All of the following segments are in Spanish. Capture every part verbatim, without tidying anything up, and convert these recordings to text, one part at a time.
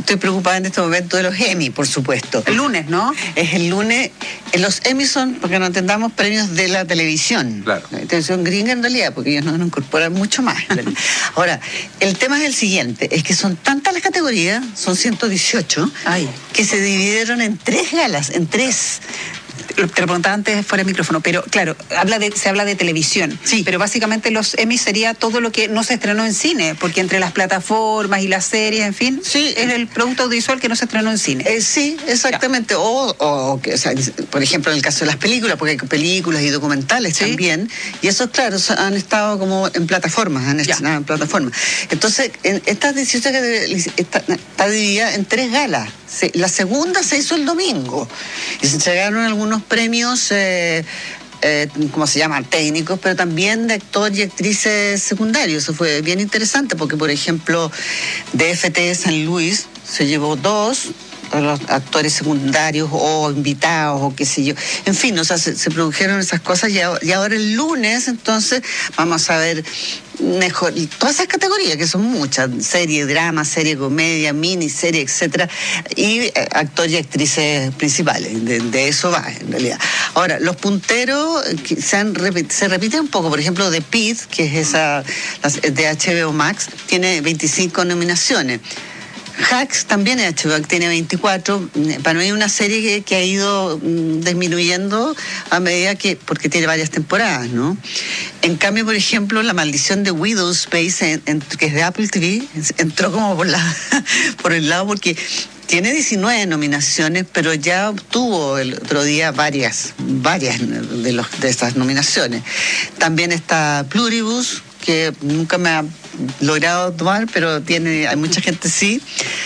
estoy preocupada en este momento de los Emmy, por supuesto. El lunes, ¿no? Es el lunes. Los Emmy son, porque no entendamos, premios de la televisión. Claro. La televisión gringa en realidad, porque ellos no nos incorporan mucho más. Ahora, el tema es el siguiente, es que son tantas las categorías, son ciento dieciocho, Ay. que se dividieron en tres galas, en tres. Te lo preguntaba antes fuera de micrófono, pero claro, habla de, se habla de televisión. Sí. Pero básicamente los Emmy sería todo lo que no se estrenó en cine, porque entre las plataformas y las series, en fin, sí, es el producto audiovisual que no se estrenó en cine. Eh, sí, exactamente. O, o, o sea, por ejemplo, en el caso de las películas, porque hay películas y documentales ¿sí? también, y esos, claro, han estado como en plataformas, han estrenado en plataformas. Entonces, en estas dieciocho está, está dividida en tres galas. La segunda se hizo el domingo y se entregaron algunos premios, eh, eh, ¿cómo se llaman? Técnicos, pero también de actores y actrices secundarios. Eso fue bien interesante porque, por ejemplo, D F T San Luis se llevó dos, los actores secundarios o invitados o qué sé yo. En fin, o sea, se, se produjeron esas cosas y, y ahora el lunes, entonces, vamos a ver mejor todas esas categorías, que son muchas, serie, drama, serie, comedia, miniserie, etcétera, y eh, actores y actrices principales. De, de eso va, en realidad. Ahora, los punteros que se, han, se repiten un poco. Por ejemplo, The Pitt, que es esa de H B O Max, tiene veinticinco nominaciones. Hacks también es H B O, tiene veinticuatro. Para mí es una serie que, que ha ido mm, disminuyendo a medida que, porque tiene varias temporadas, ¿no? En cambio, por ejemplo, La Maldición de Widow Space, en, en, que es de Apple T V, entró como por, la, por el lado porque tiene diecinueve nominaciones, pero ya obtuvo el otro día varias, varias de, los, de esas nominaciones. También está Pluribus, que nunca me ha logrado tomar, pero tiene, hay mucha gente sí.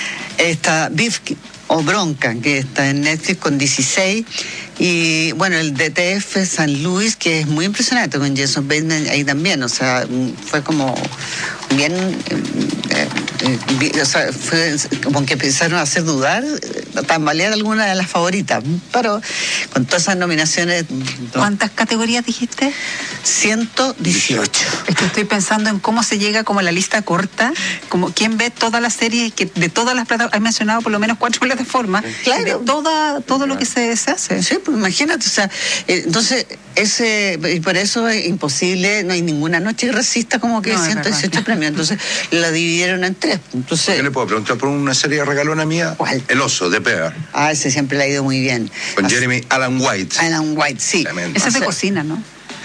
Está Beef o Bronca, que está en Netflix con dieciséis. Y bueno, el D T F San Luis, que es muy impresionante con Jason Bateman ahí también, o sea, fue como bien, eh, eh, o sea, fue como que empezaron a hacer dudar, a tambalear alguna de las favoritas, pero con todas esas nominaciones. ¿Cuántas categorías dijiste? ciento dieciocho. Es que estoy pensando en cómo se llega como a la lista corta, como quién ve todas las series, que de todas las plataformas, has mencionado por lo menos cuatro plataformas, claro, de toda, todo lo que se, se hace. Sí, pues imagínate, o sea, eh, entonces, ese, y por eso es imposible, no hay ninguna noche racista como que no, ciento dieciocho premios, entonces la dividieron en tres. Entonces, yo le puedo preguntar por una serie regalona mía. ¿Cuál? El Oso, de Pear. Ah, ese siempre le ha ido muy bien. Con Así, Jeremy Allen White. Allen White, sí. Ese es de cocina, ¿no?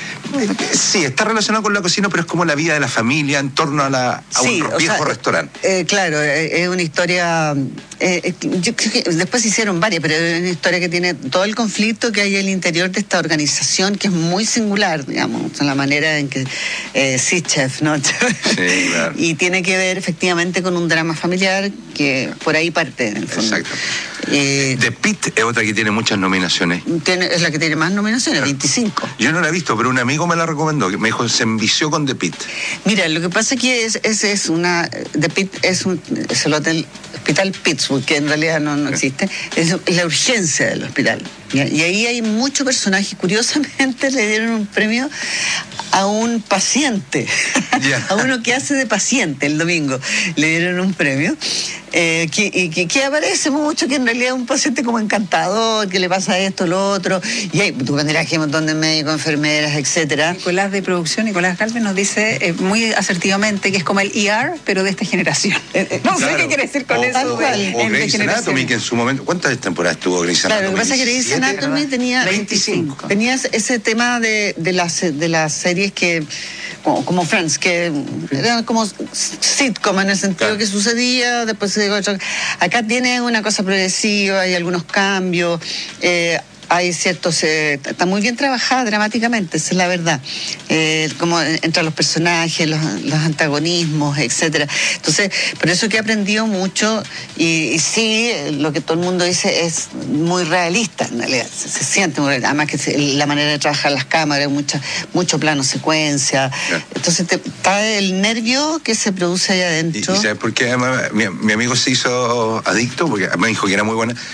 Sí, está relacionado con la cocina, pero es como la vida de la familia en torno a, la, a sí, un viejo sea, restaurante. Eh, claro, eh, es una historia. Eh, yo creo que después se hicieron varias, pero es una historia que tiene todo el conflicto que hay en el interior de esta organización, que es muy singular, digamos, en la manera en que eh, sí, chef, ¿no? Sí, claro. Y tiene que ver efectivamente con un drama familiar que por ahí parte, en el fondo. Exacto. Eh, The Pitt es otra que tiene muchas nominaciones. Tiene, es la que tiene más nominaciones, claro. veinticinco. Yo no la he visto, pero un amigo me la recomendó, que me dijo, se envició con The Pitt. Mira, lo que pasa es que es, es, es una, The Pitt es, un, es el hotel, Hospital Pittsburgh, que en realidad no, no existe, es, es la urgencia del hospital. ¿Ya? Y ahí hay muchos personajes. Curiosamente le dieron un premio a un paciente, yeah. a uno que hace de paciente el domingo. Le dieron un premio eh, que, y, que, que aparece mucho, que en realidad es un paciente como encantador, que le pasa esto, lo otro. Y hay, tú vendrás que hay un montón de médicos, enfermeras, etcétera. Nicolás de producción, Nicolás Galvez, nos dice eh, muy asertivamente que es como el E R, pero de esta generación. Eh, eh, no claro. sé qué quiere decir con o, eso. O, de, o Grey's Anatomy, que en su momento, ¿cuántas temporadas tuvo Grey's Anatomy? Claro, lo que pasa es que Grey's Anatomy tenía veinticinco. Tenía ese tema de, de, las, de las series que, como, como Friends, que eran como sitcom en el sentido claro. que sucedía, después se dijo, acá tiene una cosa progresiva, hay algunos cambios, eh, hay ciertos, eh, está muy bien trabajada dramáticamente, esa es la verdad, eh, como entre los personajes, los, los antagonismos, etcétera. Entonces, por eso que he aprendido mucho y, y sí, lo que todo el mundo dice es muy realista, en realidad, se, se siente muy realista, además que se, la manera de trabajar las cámaras, mucha, mucho plano secuencia, yeah. entonces te, está el nervio que se produce ahí adentro. ¿Y, y sabes por qué? Además, mi, mi amigo se hizo adicto, porque me dijo que era muy buena.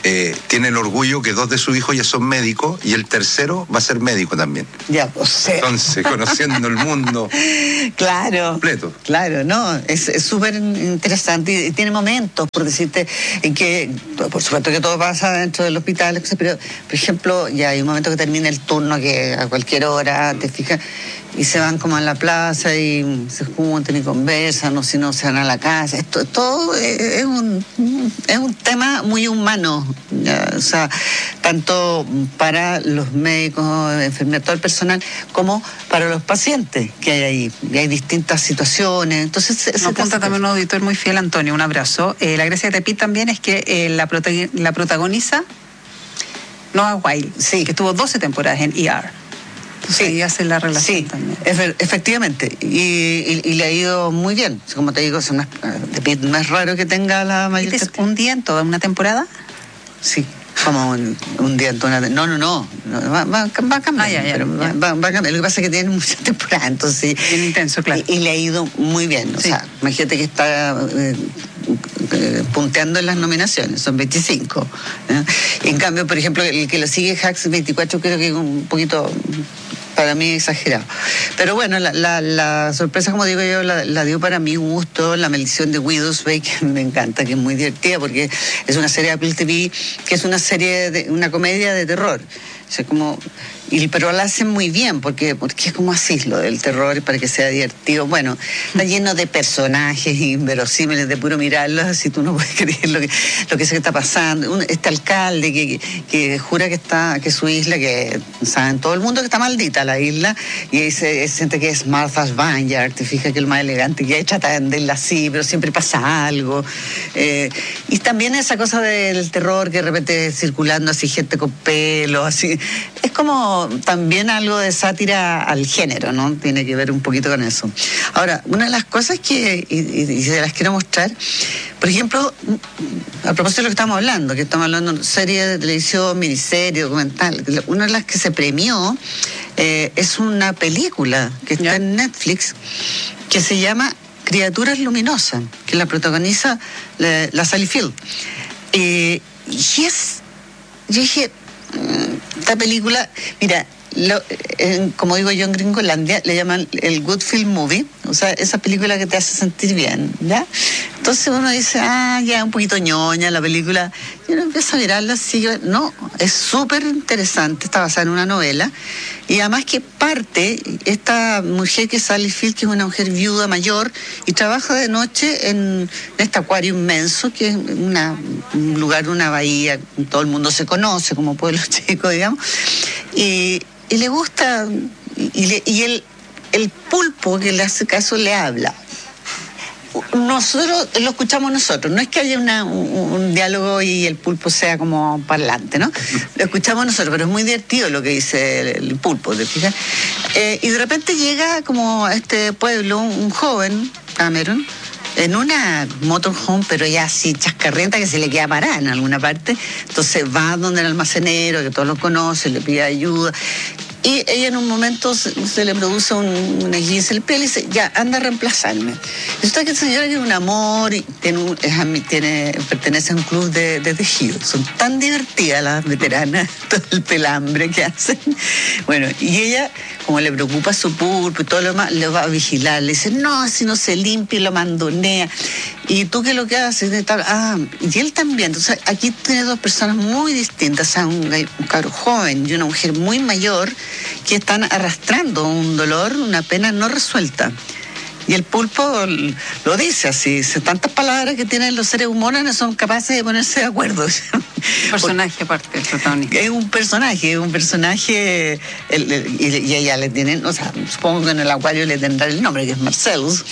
eh, tiene el orgullo que dos de sus hijos ya son médicos y el tercero va a ser médico también. Ya, o sea. Entonces, conociendo el mundo claro, completo. Claro, no, es súper interesante y tiene momentos, por decirte, en que, por supuesto que todo pasa dentro del hospital, pero, por ejemplo, ya hay un momento que termina el turno que a cualquier hora, te fijas, y se van como a la plaza y se juntan y conversan, o si no se van a la casa. Esto todo es un, es un tema muy humano, ¿ya? O sea, tanto para los médicos, enfermeros, todo el personal, como para los pacientes que hay ahí. Y hay distintas situaciones. Entonces, nos apunta también un auditor muy fiel, Antonio, un abrazo. Eh, la gracia de Tepit también es que eh, la, prota- la protagoniza Noah Wyle, sí, que estuvo doce temporadas en E R. Entonces sí, ahí hace la relación sí, también. Efe, efectivamente, y, y, y le ha ido muy bien. Como te digo, es más, no es raro que tenga la mayor... ¿Es un día en toda una temporada? Sí, como un, un día en toda una... No, no, no, va, va, va a cambiar. Ah, ya, ya, pero ya. Va, va a cambiar. Lo que pasa es que tiene muchas temporadas, entonces... Bien intenso, claro. Y, y le ha ido muy bien. O sí. sea, imagínate que está... Eh, punteando en las nominaciones, son veinticinco. ¿eh? En cambio, por ejemplo, el que lo sigue, Hacks veinticuatro, creo que es un poquito, para mí, exagerado. Pero bueno, la, la, la sorpresa, como digo yo, la, la dio para mi gusto La Maldición de Widows Bay, que me encanta, que es muy divertida, porque es una serie de Apple T V, que es una serie, de, una comedia de terror. O sea, como... Y, pero la hacen muy bien, porque, porque es como así, lo del terror, para que sea divertido. Bueno, está lleno de personajes inverosímiles, de puro mirarlos, así tú no puedes creer lo que, lo que se está pasando. Un, este alcalde que, que, que jura que está que su isla, que saben todo el mundo que está maldita la isla, y ahí se, se siente que es Martha's Vineyard, te fijas que es el más elegante, que ahí trata de venderla así, pero siempre pasa algo. Eh, y también esa cosa del terror, que de repente circulando así, gente con pelo, así. Es como también algo de sátira al género, ¿no? Tiene que ver un poquito con eso. Ahora, una de las cosas que, y, y se las quiero mostrar, por ejemplo, a propósito de lo que estamos hablando, que estamos hablando de serie de televisión, miniserie, documental, una de las que se premió eh, es una película que está ¿Ya? en Netflix, que se llama Criaturas Luminosas, que la protagoniza la, la Sally Field. Eh, y es, yo dije, esta película, mira, lo, eh, como digo yo en Gringolandia, le llaman el Good Film Movie, o sea, esa película que te hace sentir bien, ¿ya? Entonces uno dice, ah, ya, un poquito ñoña la película, y uno empieza a mirarla, sigue, no, es súper interesante, está basada en una novela, y además que parte, esta mujer que es Sally Field, que es una mujer viuda mayor, y trabaja de noche en, en este acuario inmenso, que es una, un lugar, una bahía, todo el mundo se conoce como pueblo chico, digamos, y, y le gusta, y, le, y el, el pulpo que le hace caso le habla. Nosotros lo escuchamos nosotros, no es que haya una, un, un diálogo y el pulpo sea como parlante, ¿no? Lo escuchamos nosotros, pero es muy divertido lo que dice el, el pulpo, ¿te fijas? Eh, y de repente llega como a este pueblo un joven, Cameron, en una motorhome, pero ya así chascarrienta, que se le queda parada en alguna parte. Entonces va donde el almacenero, que todos lo conocen, le pide ayuda. Y ella en un momento se, se le produce un, una esguince en el pie y le dice, ya, anda a reemplazarme. Resulta que esta señora tiene un amor y tiene, un, es, tiene pertenece a un club de, de tejido. Son tan divertidas las veteranas, todo el pelambre que hacen. Bueno, y ella, como le preocupa su pulpo y todo lo demás, le va a vigilar. Le dice, no, si no se limpia y lo mandonea. ¿Y tú qué es lo que haces? Ah, y él también. Entonces, aquí tiene dos personas muy distintas. O sea, un, un cabro joven y una mujer muy mayor, que están arrastrando un dolor, una pena no resuelta. Y el pulpo lo dice así, tantas palabras que tienen los seres humanos no son capaces de ponerse de acuerdo. Un personaje aparte del protagonista. Es un personaje, es un personaje, el, el, y, y ella le tienen, o sea, supongo que en el acuario le tendrá el nombre, que es Marcellus.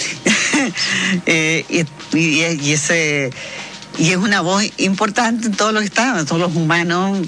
eh, y, y, y ese y es una voz importante en todo lo que está, en todos los humanos.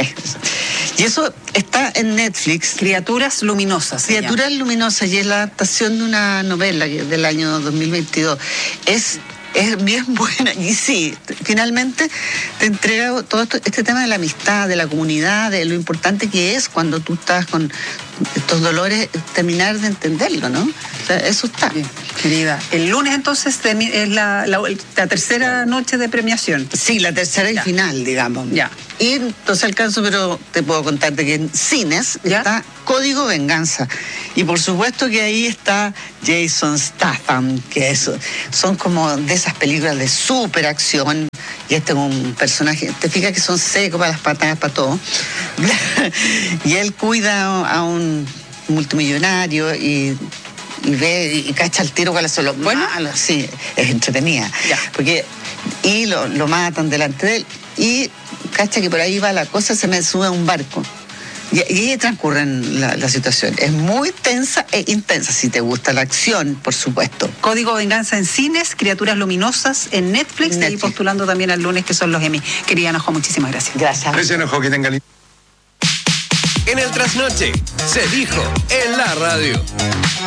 Y eso está en Netflix. Criaturas Luminosas. Criaturas Luminosas, y es la adaptación de una novela del año dos mil veintidós. Es, es bien buena. Y sí, finalmente te entrega todo esto, este tema de la amistad, de la comunidad, de lo importante que es cuando tú estás con estos dolores, terminar de entenderlo, ¿no? O sea, eso está. Bien. Querida, el lunes entonces es la, la, la tercera noche de premiación. Sí, la tercera ya. y final, digamos. Ya. Y entonces alcanzo, pero te puedo contar de que en cines ¿ya? Está Código Venganza. Y por supuesto que ahí está Jason Statham, que es, son como de esas películas de super acción. Y este es un personaje, te fijas que son secos para las patadas, para todo. Y él cuida a un multimillonario y... y ve y cacha el tiro cuáles son los bueno, malos, sí, es entretenida. Ya. Porque, y lo, lo matan delante de él, y cacha que por ahí va la cosa, se me sube a un barco. Y, y ahí transcurre la, la situación. Es muy tensa e intensa, si te gusta la acción, por supuesto. Código Venganza en cines, Criaturas Luminosas en Netflix, Netflix. Y postulando también al lunes, que son los Emmy. Querida Nojo, muchísimas gracias. Gracias. Gracias, Nojo, que tengan. En el trasnoche, se dijo en la radio.